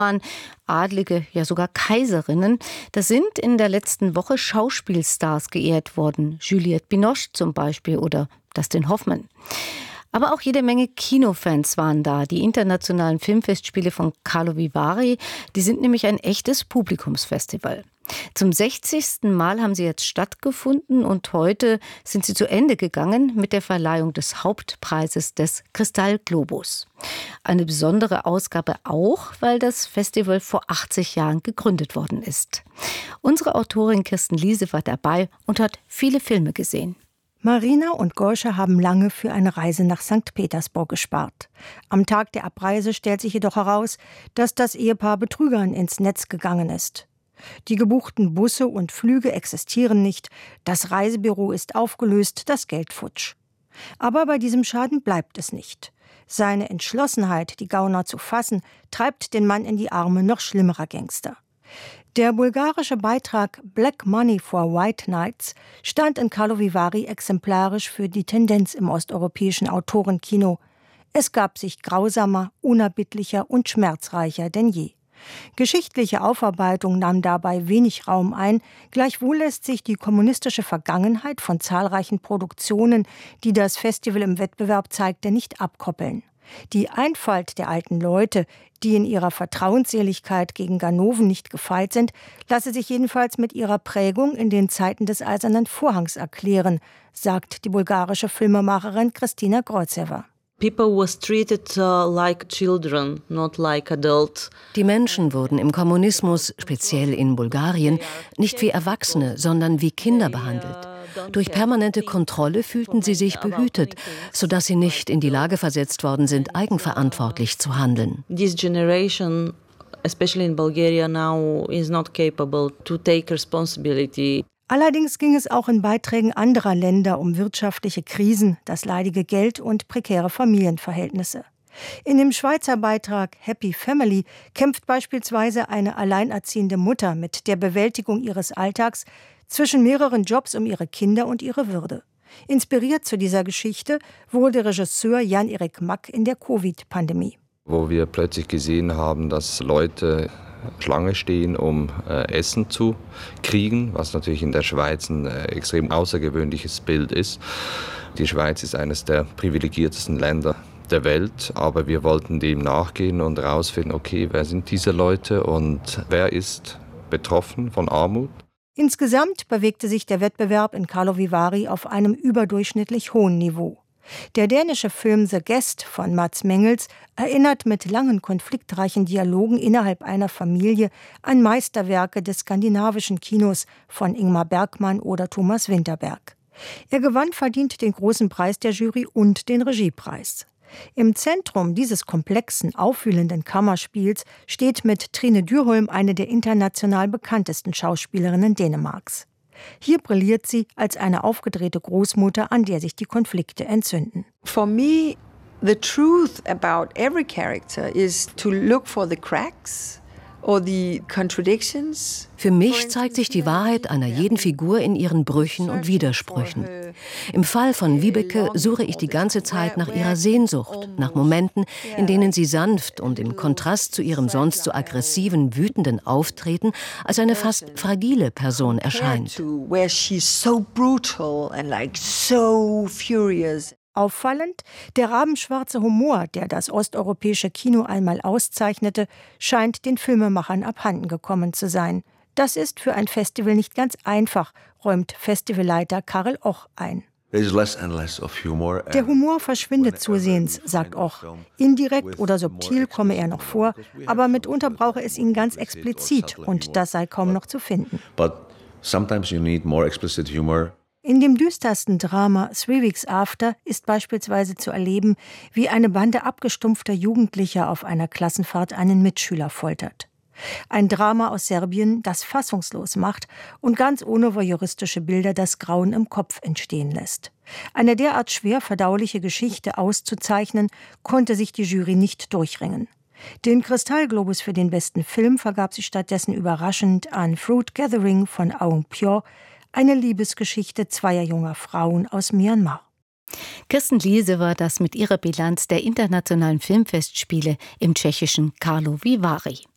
Adlige, ja sogar Kaiserinnen. Da sind in der letzten Woche Schauspielstars geehrt worden. Juliette Binoche zum Beispiel oder Dustin Hoffman. Aber auch jede Menge Kinofans waren da. Die internationalen Filmfestspiele von Carlo Vivari, die sind nämlich ein echtes Publikumsfestival. Zum 60. Mal haben sie jetzt stattgefunden und heute sind sie zu Ende gegangen mit der Verleihung des Hauptpreises des Kristallglobus. Eine besondere Ausgabe auch, weil das Festival vor 80 Jahren gegründet worden ist. Unsere Autorin Kirsten Liese war dabei und hat viele Filme gesehen. Marina und Gorsche haben lange für eine Reise nach St. Petersburg gespart. Am Tag der Abreise stellt sich jedoch heraus, dass das Ehepaar Betrügern ins Netz gegangen ist. Die gebuchten Busse und Flüge existieren nicht, das Reisebüro ist aufgelöst, das Geld futsch. Aber bei diesem Schaden bleibt es nicht. Seine Entschlossenheit, die Gauner zu fassen, treibt den Mann in die Arme noch schlimmerer Gangster. Der bulgarische Beitrag Black Money for White Knights stand in Carlo Vivari exemplarisch für die Tendenz im osteuropäischen Autorenkino. Es gab sich grausamer, unerbittlicher und schmerzreicher denn je. Geschichtliche Aufarbeitung nahm dabei wenig Raum ein, gleichwohl lässt sich die kommunistische Vergangenheit von zahlreichen Produktionen, die das Festival im Wettbewerb zeigte, nicht abkoppeln. Die Einfalt der alten Leute, die in ihrer Vertrauensseligkeit gegen Ganoven nicht gefeit sind, lasse sich jedenfalls mit ihrer Prägung in den Zeiten des Eisernen Vorhangs erklären, sagt die bulgarische Filmemacherin Kristina Grozeva. People was treated like children, not like adults. Die Menschen wurden im Kommunismus, speziell in Bulgarien, nicht wie Erwachsene, sondern wie Kinder behandelt. Durch permanente Kontrolle fühlten sie sich behütet, sodass sie nicht in die Lage versetzt worden sind, eigenverantwortlich zu handeln. This generation, especially in Bulgaria now, is not capable to take responsibility. Allerdings ging es auch in Beiträgen anderer Länder um wirtschaftliche Krisen, das leidige Geld und prekäre Familienverhältnisse. In dem Schweizer Beitrag Happy Family kämpft beispielsweise eine alleinerziehende Mutter mit der Bewältigung ihres Alltags zwischen mehreren Jobs um ihre Kinder und ihre Würde. Inspiriert zu dieser Geschichte wurde Regisseur Jan-Erik Mack in der Covid-Pandemie. Wo wir plötzlich gesehen haben, dass Leute Schlange stehen, um Essen zu kriegen, was natürlich in der Schweiz ein extrem außergewöhnliches Bild ist. Die Schweiz ist eines der privilegiertesten Länder der Welt, aber wir wollten dem nachgehen und herausfinden, okay, wer sind diese Leute und wer ist betroffen von Armut? Insgesamt bewegte sich der Wettbewerb in Carlo Vivari auf einem überdurchschnittlich hohen Niveau. Der dänische Film The Guest von Mads Mengels erinnert mit langen, konfliktreichen Dialogen innerhalb einer Familie an Meisterwerke des skandinavischen Kinos von Ingmar Bergman oder Thomas Vinterberg. Er gewann verdient den großen Preis der Jury und den Regiepreis. Im Zentrum dieses komplexen, aufwühlenden Kammerspiels steht mit Trine Dyrholm eine der international bekanntesten Schauspielerinnen Dänemarks. Hier brilliert sie als eine aufgedrehte Großmutter, an der sich die Konflikte entzünden. For me, the truth about every character is to look for the cracks or the contradictions. Für mich zeigt sich die Wahrheit einer jeden Figur in ihren Brüchen und Widersprüchen. Im Fall von Vibeke suche ich die ganze Zeit nach ihrer Sehnsucht, nach Momenten, in denen sie sanft und im Kontrast zu ihrem sonst so aggressiven, wütenden Auftreten als eine fast fragile Person erscheint. Auffallend, der rabenschwarze Humor, der das osteuropäische Kino einmal auszeichnete, scheint den Filmemachern abhanden gekommen zu sein. Das ist für ein Festival nicht ganz einfach, räumt Festivalleiter Karel Och ein. Der Humor verschwindet zusehends, sagt Och. Indirekt oder subtil komme er noch vor, aber mitunter brauche es ihn ganz explizit und das sei kaum noch zu finden. In dem düstersten Drama Three Weeks After ist beispielsweise zu erleben, wie eine Bande abgestumpfter Jugendlicher auf einer Klassenfahrt einen Mitschüler foltert. Ein Drama aus Serbien, das fassungslos macht und ganz ohne voyeuristische Bilder das Grauen im Kopf entstehen lässt. Eine derart schwer verdauliche Geschichte auszuzeichnen, konnte sich die Jury nicht durchringen. Den Kristallglobus für den besten Film vergab sie stattdessen überraschend an Fruit Gathering von Aung Pyo, eine Liebesgeschichte zweier junger Frauen aus Myanmar. Kirsten Liese war das mit ihrer Bilanz der internationalen Filmfestspiele im tschechischen Karlovy Vary.